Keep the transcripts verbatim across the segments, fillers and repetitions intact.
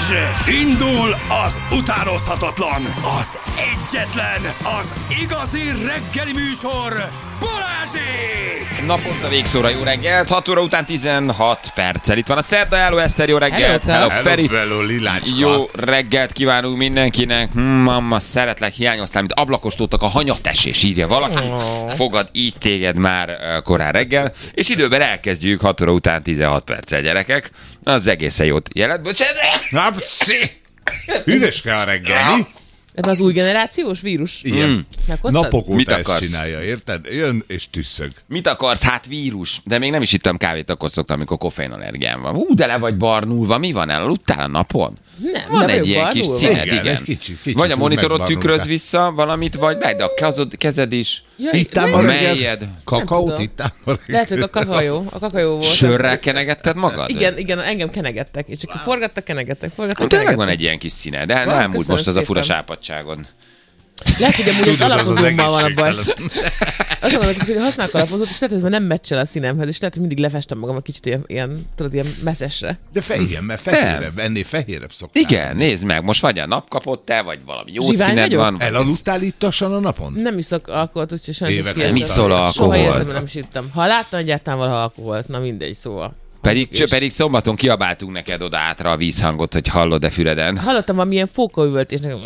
Indul az utánozhatatlan, az egyetlen, az igazi reggeli műsor, Balázsék! Naponta végszóra jó reggelt, hat óra után tizenhat perccel. Itt van a szerda, hello Eszter, jó reggelt! Hello, hello Feri! hello, Lilácska. Jó reggelt kívánunk mindenkinek! Hm, mamma, szeretlek, hiányoztál, mint ablakostoltak a hanyatesés, írja valaki. Oh. Fogad így téged már korán reggel, és időben elkezdjük hat óra után tizenhat perccel, gyerekek. Az egészen jót jelent. Bocsánat! Na, pszi! Hűvöske a reggel, mi? Ez az új generációs vírus? Igen. Mm. Napok Mit óta ezt akarsz? csinálja, érted? Jön és tüsszög. Mit akarsz? Hát vírus. De még nem is ittam kávét, akkor szoktam, amikor koffeinallergiám van. Hú, de le vagy barnulva. Mi van? Elaludtál a napon? Nem, Van nem egy vagyok ilyen kis barnulva. színed, Igen, igen. egy kicsit, kicsit Vagy a úgy monitorod megbarnultál. tükröz vissza valamit, vagy meg, de a kezed, kezed is. Ja, Ittál de- ma Melyed? reggel? Kakaót tudom. ittál ma reggel? Lehet, hogy a kakajó, a kakajó volt. Sörrel az- kenegetted magad? Igen, igen, engem kenegettek, és akkor forgattak, kenegettek, forgattak, Hát tényleg van kenegettek. egy ilyen kis színe, de Van, nem úgy köszönöm most az a fura szépen. sápadtságon. Lehet, hogy amúgy az Tudod, az az alapozómmal van a baj. egészségtelen. Azon gondolkozok, hogy használok alapozót, és lehet, hogy ez már nem meccsel a színemhez, és lehet, hogy mindig lefestem magam egy kicsit ilyen, ilyen tudod, ilyen messzesre. De fe, igen, mert fehérebb, ennél fehérebb szoktál. Igen, nézd meg, most vagy a nap kapott te, vagy valami jó Zsivány színed vagyok? van. vagy ez- Elaludtál ittasan a napon? Nem iszok alkoholt, úgyhogy sajnos ez Évek kiesett. óta. Iszol alkoholt? Soha életemben nem is ittam. Ha láttam egyáltalán valaha alkoholt, na mindegy, szóval. Pedig, És- pedig szombaton kiabáltunk neked oda átra a vízhangot, hogy hallod-e füreden. Hallottam valamilyen fókaüvöltésnek.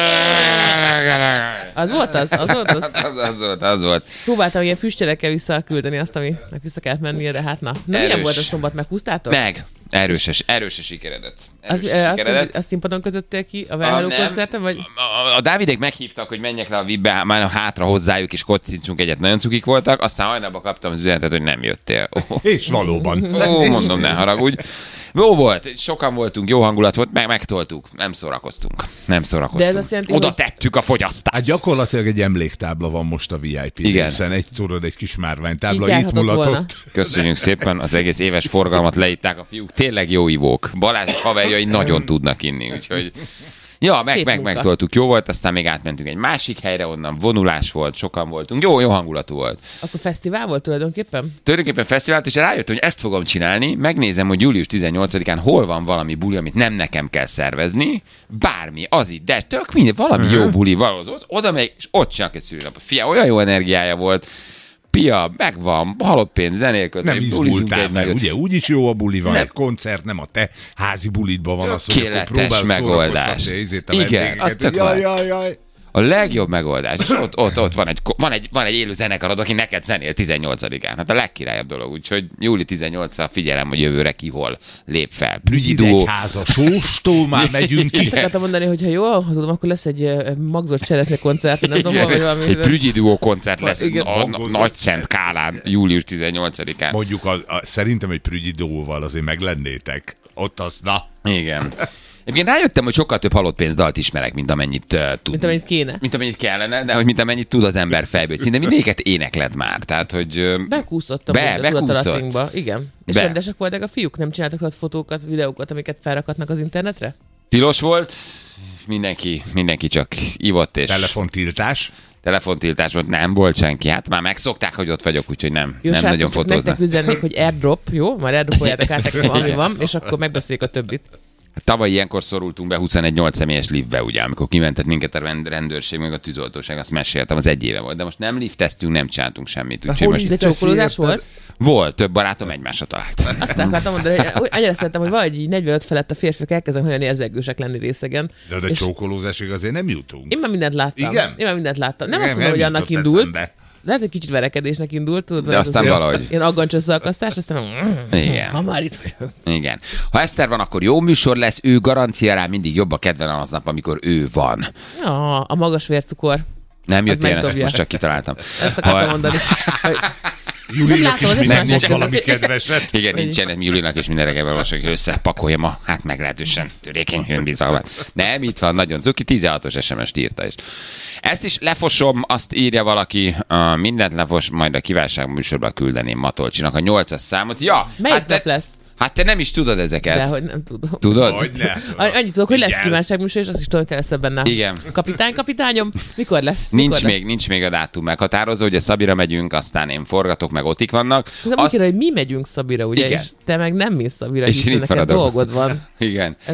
Az volt az? Az volt az? az, az volt, az volt. Próbáltam ilyen füstjelekkel visszaküldeni azt, aminek vissza kellett mennie, de hát na. Na Erős. milyen volt a szombat? Meghúztátok? Meg. Erőses, erős a sikeredet. Az, Erős ö, a azt, sikeredet. azt, azt színpadon kötöttél ki a Ah, Vállaló nem. koncerten, vagy? A, a Dávidék meghívtak, hogy menjek le a vibbe, már hátra hozzájuk, és kocincsunk egyet. Nagyon cukik voltak, aztán hajnalban kaptam az üzenetet, hogy nem jöttél. Ó, És valóban. ó, mondom, ne haragudj. Jó volt, sokan voltunk, jó hangulat volt, meg megtoltuk, nem szórakoztunk. Nem szórakoztunk. De ez azt jelenti, Oda hogy- tettük a fogyasztást. Hát gyakorlatilag egy emléktábla van most a vé i pé Igen. részen. Egy, tudod, egy kis Így márványtábla, itt járhatott volna. mulatott. Köszönjük szépen, az egész éves forgalmat leitták a fiúk. Tényleg jó ivók. Balázs haverjai nagyon tudnak inni, úgyhogy... Ja, meg, Szép meg, munka. megtoltuk, jó volt, aztán még átmentünk egy másik helyre, onnan vonulás volt, sokan voltunk, jó, jó hangulatú volt. Akkor fesztivál volt tulajdonképpen? Tulajdonképpen fesztivált, és rájöttem, hogy ezt fogom csinálni, megnézem, hogy július tizennyolcadikán hol van valami buli, amit nem nekem kell szervezni, bármi, az itt, de tök minden, valami uh-huh. jó buli, valahol, oda megyek, és ott csinálok egy szülinapot. Fia, olyan jó energiája volt, pia, megvan, halott pénz, zenélköt, Nem izgultál, mert ugye úgyis jó a buli van, Nem. egy koncert, nem a te házi bulidban van az, hogy akkor Tökéletes próbálsz megoldás. szórakoztatni ezért a Igen, vendégeket, az tök hogy jaj, van. jaj, jaj. A legjobb megoldás. És ott, ott, ott van, egy, van, egy, van egy élő zenekarod, aki neked zenél tizennyolcadikán. Hát a legkirályabb dolog. Úgyhogy júli tizennyolcadikán figyelem, hogy jövőre ki hol lép fel. Prügyi duó. Idegháza sóstól már megyünk ki. Ezt akartam mondani, hogy ha jól hazudom, akkor lesz egy uh, magzott cseresznye koncert, nem tudom, hol vagy valami. Egy Prügyi duó koncert lesz Igen. a, a Nagy Szent Kálán július tizennyolcadikán. Mondjuk a, a, szerintem egy prügyi dóval azért meglennétek. Ott az, na. Igen. Egyébként rájöttem, hogy sokkal több halott pénzdalt ismerek, mint amennyit uh, tud. Mint amennyit kéne. Mint amennyit kellene, de hogy mint amennyit tud az ember fejből. Szinte mindéket énekled már. Tehát, hogy... uh, Bekúszottam Be- a bekúszott. tudatalatinkba. Igen. És Be. rendesek voltak a fiúk? Nem csináltak ott fotókat, videókat, amiket felrakhatnak az internetre? Tilos volt, mindenki, mindenki csak ivott és... Telefontiltás. Telefontiltás volt, nem volt senki. Hát már megszokták, hogy ott vagyok, úgyhogy nem, Jó, nem srácok, nagyon csak fotóznak. nektek üzennék, hogy airdrop, jó? Már airdropoljátok át nekem, ami van, és akkor megbeszéljük a többit. Tavaly ilyenkor szorultunk be huszonegy nyolc személyes liftbe, ugye, amikor kimentett minket a rend- rendőrség, meg a tűzoltóság, azt meséltem, az egy éve volt. De most nem lifteztünk, nem csináltunk semmit. Úgyhogy hol most így De csókolódás érted? volt? volt, több barátom egymásra talált. Azt akartam mondani, hogy annyira szeretem, hogy valahogy így negyvenöt felett a férfiak elkezdenek olyan érzékősek lenni részegen. De a És csókolózásig azért nem jutunk. én már mindent láttam. Igen? Én már mindent láttam. Nem Nem, azt mondom, hogy nem annak jutott indult. eszembe. Lehet, hogy kicsit verekedésnek indult, tudod? De az aztán az valahogy. Ilyen aggancsösszeakasztás, aztán Igen. ha már itt vagyok. Igen. Ha Eszter van, akkor jó műsor lesz, ő garancia rá mindig jobb a kedven aznap, amikor ő van. Ah, a magas vércukor. Nem jött Az ilyen, ezt megdobja. most csak kitaláltam. Ezt akartam Ha- mondani. Hogy Julinak látom, is az is mindenki mások valami között. kedveset. Igen, nincsen Julinak és minden reggel valószínűleg, hogy összepakoljam a hát meglehetősen törékeny önbizalmát. Nem, itt van, nagyon cuki, tizenhatos es em es-t írta is. Ezt is lefosom, azt írja valaki, uh, mindent lefos, majd a kívánság műsorba küldeném Matolcsinak a nyolcas számot. Ja, Melyik hát nap te, lesz? hát te nem is tudod ezeket. De hogy nem tudom. Tudod? Hogy ne? A- Annyit tudok, hogy lesz Igen. kívánságműsor, és azt is tudom, hogy te leszel benne. Igen. Kapitány, kapitányom, mikor lesz? Mikor Nincs lesz? még, nincs még a dátum meghatározó, ugye Szabira megyünk, aztán én forgatok, meg otik vannak. Szerintem úgy kéne, hogy mi megyünk Szabira, ugye? Igen. És te meg nem mész Szabira, És hiszen én itt neked maradok. dolgod van. Igen.